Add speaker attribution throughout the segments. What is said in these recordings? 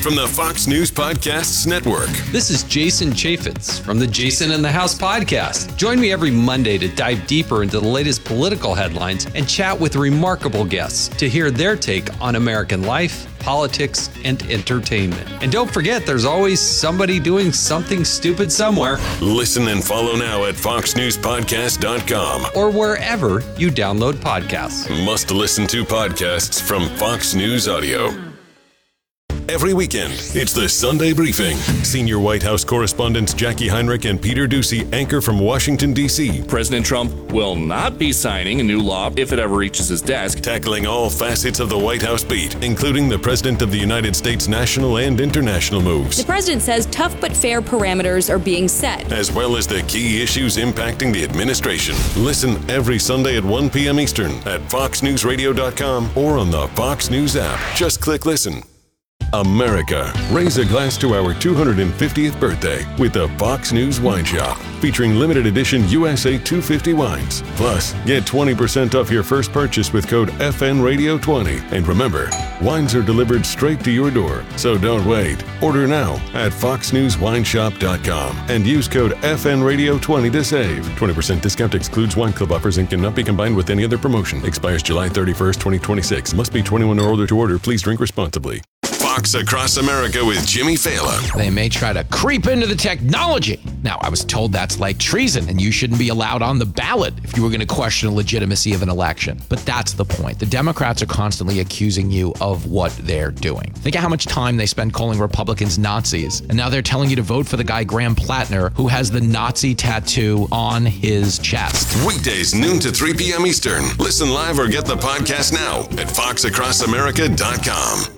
Speaker 1: from the Fox News Podcasts Network.
Speaker 2: This is Jason Chaffetz from the Jason in the House podcast. Join me every Monday to dive deeper into the latest political headlines and chat with remarkable guests to hear their take on American life, politics, and entertainment. And don't forget, there's always somebody doing something stupid somewhere.
Speaker 1: Listen and follow now at foxnewspodcast.com
Speaker 2: or wherever you download podcasts.
Speaker 1: Must listen to podcasts from Fox News Audio. Every weekend, it's the Sunday Briefing. Senior White House correspondents Jackie Heinrich and Peter Doocy anchor from Washington, D.C.
Speaker 3: President Trump will not be signing a new law if it ever reaches his desk.
Speaker 1: Tackling all facets of the White House beat, including the President of the United States national and international moves.
Speaker 4: The president says tough but fair parameters are being set,
Speaker 1: as well as the key issues impacting the administration. Listen every Sunday at 1 p.m. Eastern at foxnewsradio.com or on the Fox News app. Just click listen. America, raise a glass to our 250th birthday with the Fox News Wine Shop, featuring limited edition USA 250 wines. Plus, get 20% off your first purchase with code FNRadio20. And remember, wines are delivered straight to your door, so don't wait. Order now at foxnewswineshop.com and use code FNRadio20 to save. 20% discount excludes wine club offers and cannot be combined with any other promotion. Expires July 31st, 2026. Must be 21 or older to order. Please drink responsibly. Fox Across America with Jimmy Fallon.
Speaker 5: They may try to creep into the technology. Now, I was told that's like treason and you shouldn't be allowed on the ballot if you were going to question the legitimacy of an election. But that's the point. The Democrats are constantly accusing you of what they're doing. Think of how much time they spend calling Republicans Nazis. And now they're telling you to vote for the guy Graham Plattner, who has the Nazi tattoo on his chest.
Speaker 1: Weekdays, noon to 3 p.m. Eastern. Listen live or get the podcast now at foxacrossamerica.com.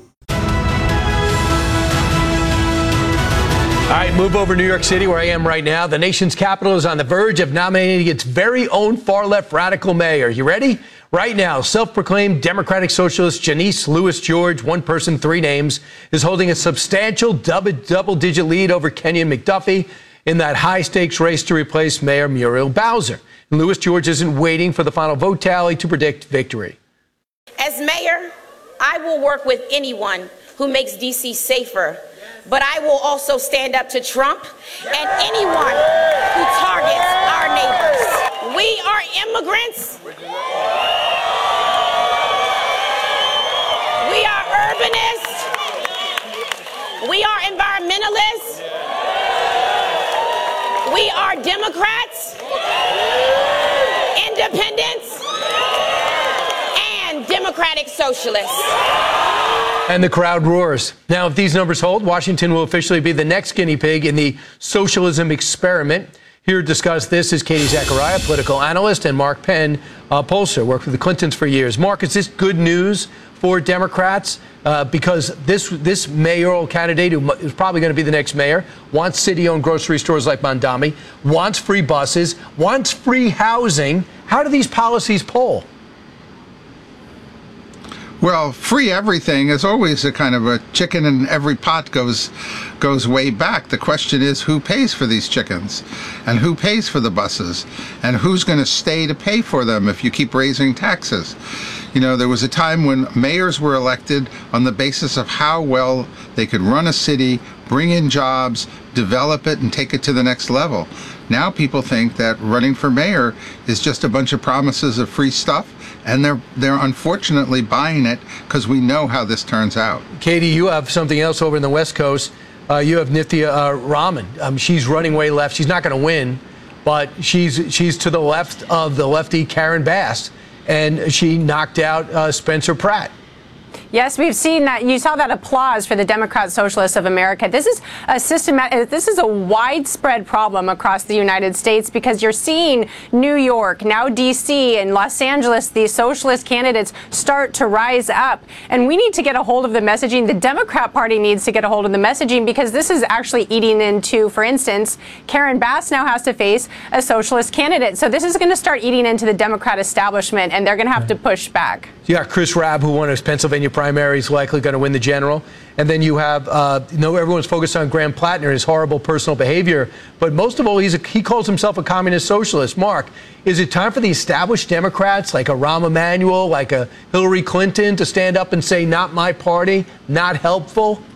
Speaker 6: All right, move over to New York City, where I am right now. The nation's capital is on the verge of nominating its very own far-left radical mayor. You ready? Right now, self-proclaimed Democratic Socialist Janice Louis George, one person, three names, is holding a substantial double-digit lead over Kenyon McDuffie in that high-stakes race to replace Mayor Muriel Bowser. And Louis George isn't waiting for the final vote tally to predict victory.
Speaker 7: As mayor, I will work with anyone who makes D.C. safer. But I will also stand up to Trump and anyone who targets our neighbors. We are immigrants. We are urbanists. We are environmentalists. We are Democrats, independents, and Democratic Socialists.
Speaker 6: And the crowd roars. Now, if these numbers hold, Washington will officially be the next guinea pig in the socialism experiment. Here to discuss this is Katie Zachariah, political analyst, and Mark Penn, pollster, worked with the Clintons for years. Mark, is this good news for Democrats? Because this mayoral candidate, who is probably going to be the next mayor, wants city-owned grocery stores like Mondami, wants free buses, wants free housing. How do these policies poll?
Speaker 8: Well, free everything is always a kind of a chicken in every pot goes way back. The question is, who pays for these chickens, and who pays for the buses, and who's going to stay to pay for them if you keep raising taxes? You know, there was a time when mayors were elected on the basis of how well they could run a city, bring in jobs, develop it, and take it to the next level. Now people think that running for mayor is just a bunch of promises of free stuff, and they're unfortunately buying it because we know how this turns out.
Speaker 6: Katie, you have something else over in the West Coast. You have Nithya Raman. She's running way left. She's not going to win, but she's to the left of the lefty Karen Bass, and she knocked out Spencer Pratt.
Speaker 9: Yes, we've seen that. You saw that applause for the Democrat Socialists of America. This is a widespread problem across the United States, because you're seeing New York, now D.C. and Los Angeles, these socialist candidates start to rise up. And we need to get a hold of the messaging. The Democrat Party needs to get a hold of the messaging, because this is actually eating into, for instance, Karen Bass now has to face a socialist candidate. So this is going to start eating into the Democrat establishment, and they're going to have to push back.
Speaker 6: Yeah, Chris Rabb, who won his Pennsylvania primary, is likely going to win the general. And then you have, everyone's focused on Graham Plattner, his horrible personal behavior. But most of all, he calls himself a communist socialist. Mark, is it time for the established Democrats, like a Rahm Emanuel, like a Hillary Clinton, to stand up and say, not my party, not helpful?